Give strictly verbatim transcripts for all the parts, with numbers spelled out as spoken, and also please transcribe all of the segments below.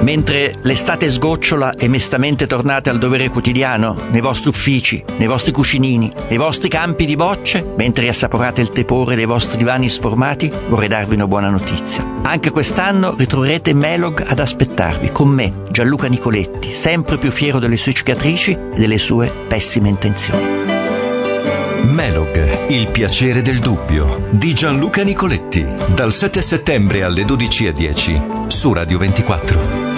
Mentre l'estate sgocciola e mestamente tornate al dovere quotidiano, nei vostri uffici, nei vostri cucinini, nei vostri campi di bocce, mentre assaporate il tepore dei vostri divani sformati, vorrei darvi una buona notizia. Anche quest'anno ritroverete Melog ad aspettarvi, con me, Gianluca Nicoletti, sempre più fiero delle sue cicatrici e delle sue pessime intenzioni. Melog, il piacere del dubbio, di Gianluca Nicoletti, dal sette settembre alle dodici e dieci su Radio ventiquattro.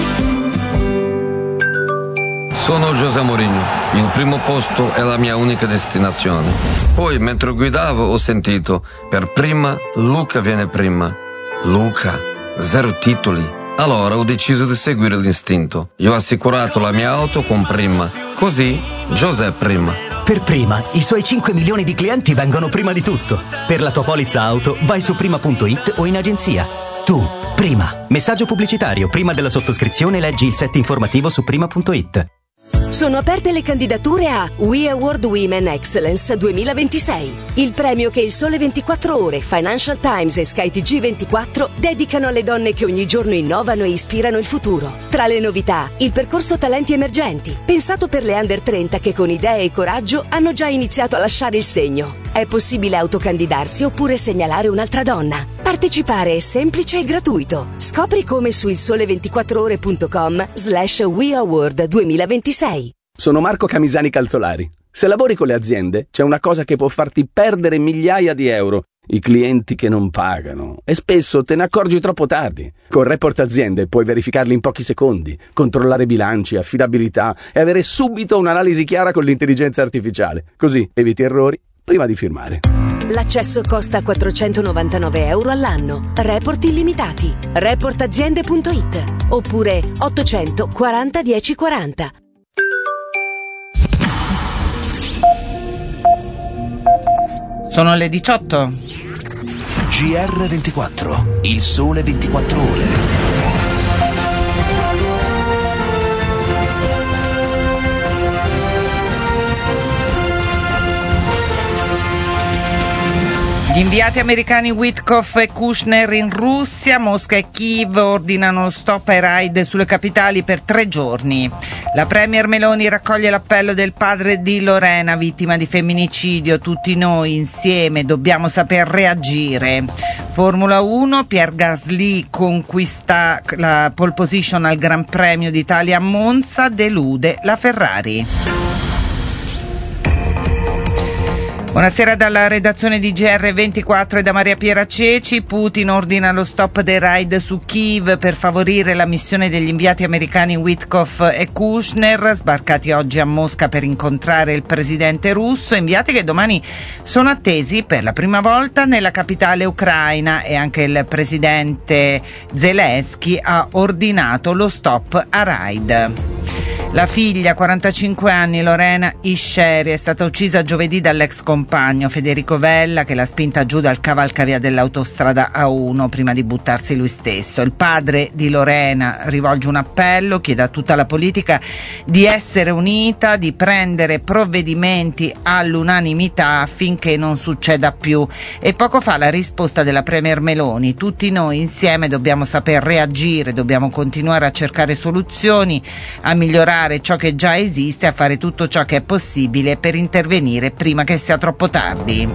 Sono José Mourinho, il primo posto è la mia unica destinazione. Poi, mentre guidavo, ho sentito, per prima, Luca viene prima. Luca, zero titoli. Allora ho deciso di seguire l'istinto. Io ho assicurato la mia auto con Prima. Così, José prima. Per Prima, i suoi cinque milioni di clienti vengono prima di tutto. Per la tua polizza auto, vai su prima punto it o in agenzia. Tu, Prima. Messaggio pubblicitario. Prima della sottoscrizione leggi il set informativo su prima punto it. Sono aperte le candidature a We Award Women Excellence duemilaventisei, il premio che il Sole ventiquattro Ore, Financial Times e Sky T G ventiquattro dedicano alle donne che ogni giorno innovano e ispirano il futuro. Tra le novità, il percorso Talenti Emergenti, pensato per le under trenta che con idee e coraggio hanno già iniziato a lasciare il segno. È possibile autocandidarsi oppure segnalare un'altra donna. Partecipare è semplice e gratuito. Scopri come su il sole ventiquattro ore punto com slash We Award duemilaventisei. Sono Marco Camisani Calzolari. Se lavori con le aziende, c'è una cosa che può farti perdere migliaia di euro: i clienti che non pagano. E spesso te ne accorgi troppo tardi. Con Report Aziende puoi verificarli in pochi secondi, controllare bilanci, affidabilità e avere subito un'analisi chiara con l'intelligenza artificiale. Così eviti errori prima di firmare. L'accesso costa quattrocentonovantanove euro all'anno. Report illimitati. report aziende punto it oppure ottocento quaranta dieci quaranta. Sono le diciotto. G R ventiquattro, il sole ventiquattro ore. Gli inviati americani Witkoff e Kushner in Russia, Mosca e Kiev ordinano stop ai raid sulle capitali per tre giorni. La premier Meloni raccoglie l'appello del padre di Lorena, vittima di femminicidio. Tutti noi insieme dobbiamo saper reagire. Formula uno, Pierre Gasly conquista la pole position al Gran Premio d'Italia a Monza, delude la Ferrari. Buonasera dalla redazione di G R ventiquattro e da Maria Piera Ceci. Putin ordina lo stop dei raid su Kiev per favorire la missione degli inviati americani Witkoff e Kushner, sbarcati oggi a Mosca per incontrare il presidente russo, inviati che domani sono attesi per la prima volta nella capitale ucraina, e anche il presidente Zelensky ha ordinato lo stop a raid. La figlia, quarantacinque anni, Lorena Isceri, è stata uccisa giovedì dall'ex compagno Federico Vella, che l'ha spinta giù dal cavalcavia dell'autostrada A uno prima di buttarsi lui stesso. Il padre di Lorena rivolge un appello, chiede a tutta la politica di essere unita, di prendere provvedimenti all'unanimità affinché non succeda più. E poco fa la risposta della premier Meloni: tutti noi insieme dobbiamo saper reagire, dobbiamo continuare a cercare soluzioni, a migliorare ciò che già esiste, a fare tutto ciò che è possibile per intervenire prima che sia troppo tardi.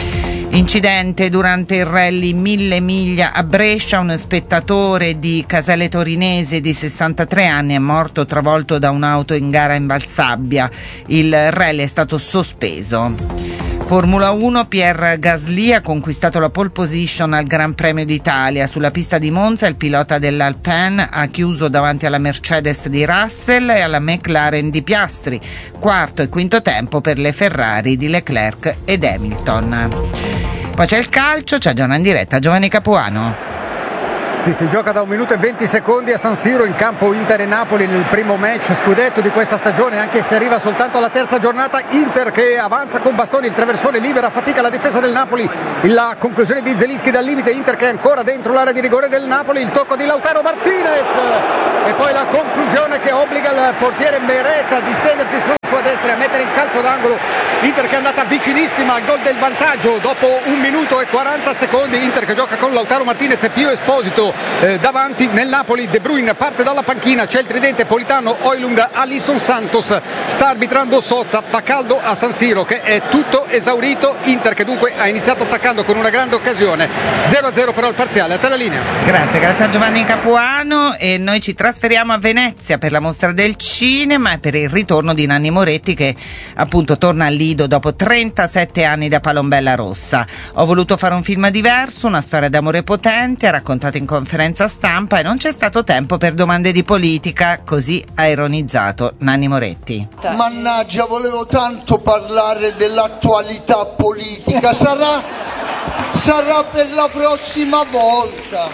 Incidente durante il rally Mille Miglia a Brescia. Un spettatore di Casale Torinese di sessantatré anni è morto travolto da un'auto in gara in Valsabbia. Il rally è stato sospeso. Formula uno, Pierre Gasly ha conquistato la pole position al Gran Premio d'Italia. Sulla pista di Monza il pilota dell'Alpine ha chiuso davanti alla Mercedes di Russell e alla McLaren di Piastri. Quarto e quinto tempo per le Ferrari di Leclerc ed Hamilton. Poi c'è il calcio, c'è giornata in diretta Giovanni Capuano. Sì, si gioca da un minuto e venti secondi a San Siro, in campo Inter e Napoli nel primo match scudetto di questa stagione, anche se arriva soltanto alla terza giornata. Inter che avanza con bastoni, il traversone libera, fatica la difesa del Napoli, la conclusione di Zelinski dal limite, Inter che è ancora dentro l'area di rigore del Napoli, il tocco di Lautaro Martinez e poi la conclusione che obbliga il portiere Meret a distendersi sul suo sua destra e a mettere in calcio d'angolo Inter che è andata vicinissima al gol del vantaggio dopo un minuto e quaranta secondi. Inter che gioca con Lautaro Martinez e Pio Esposito eh, davanti. Nel Napoli De Bruyne parte dalla panchina, c'è il tridente Politano, Højlund, Alisson, Santos. Sta arbitrando Sozza, fa caldo a San Siro che è tutto esaurito. Inter che dunque ha iniziato attaccando con una grande occasione. zero a zero però il parziale. A te la linea. Grazie, grazie a Giovanni Capuano, e noi ci trasferiamo a Venezia per la mostra del cinema e per il ritorno di Nanni Moretti che appunto torna al Lido dopo trentasette anni da Palombella Rossa. Ho voluto fare un film diverso, una storia d'amore potente, raccontato in conferenza stampa, e non c'è stato tempo per domande di politica, così ha ironizzato Nanni Moretti. Mannaggia, volevo tanto parlare dell'attualità politica, sarà, sarà per la prossima volta.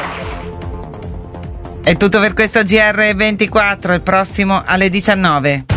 È tutto per questo G R ventiquattro, il prossimo alle diciannove.